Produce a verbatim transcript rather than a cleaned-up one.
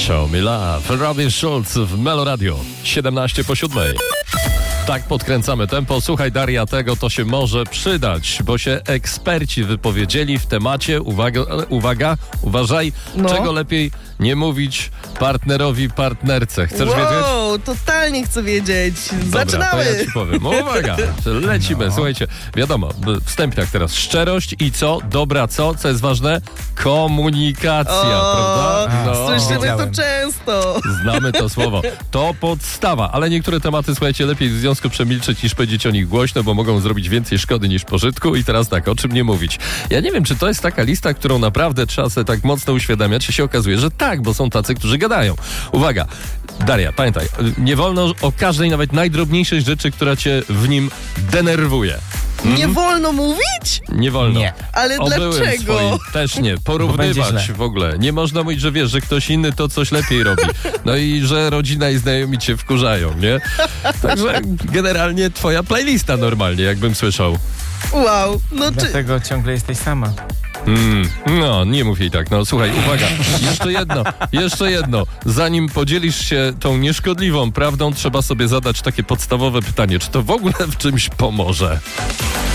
Show Me Love. Robin Schulz w Melo Radio. siedemnaście po siódmej. Tak podkręcamy tempo. Słuchaj, Daria, tego to się może przydać, bo się eksperci wypowiedzieli w temacie, uwaga, uwaga uważaj, no. czego lepiej nie mówić partnerowi, partnerce. Chcesz wow, wiedzieć? Wow, totalnie chcę wiedzieć. Dobra, Zaczynamy. to ja ci powiem. Uwaga, lecimy. No. Słuchajcie, wiadomo, wstępniak teraz. Szczerość i co? Dobra, co? Co jest ważne? Komunikacja, o, prawda? No. Słyszymy to często. Znamy to słowo. To podstawa, ale niektóre tematy, słuchajcie, lepiej w związku przemilczeć niż powiedzieć o nich głośno, bo mogą zrobić więcej szkody niż pożytku. I teraz tak, o czym nie mówić? Ja nie wiem, czy to jest taka lista, którą naprawdę trzeba sobie tak mocno uświadamiać, czy się okazuje, że tak, bo są tacy, którzy gadają. Uwaga, Daria, pamiętaj, nie wolno o każdej, nawet najdrobniejszej rzeczy, która cię w nim denerwuje. Hmm? Nie wolno mówić? Nie wolno. Nie. Ale o dlaczego? Swoim też nie. Porównywać w ogóle. Nie można mówić, że wiesz, że ktoś inny to coś lepiej robi. No i że rodzina i znajomi cię wkurzają, nie? Także generalnie twoja playlista normalnie, jakbym słyszał. Wow. No czy... Dlatego ciągle jesteś sama. Mm, no, nie mów jej tak. No słuchaj, uwaga, jeszcze jedno, jeszcze jedno. Zanim podzielisz się tą nieszkodliwą prawdą, trzeba sobie zadać takie podstawowe pytanie, czy to w ogóle w czymś pomoże?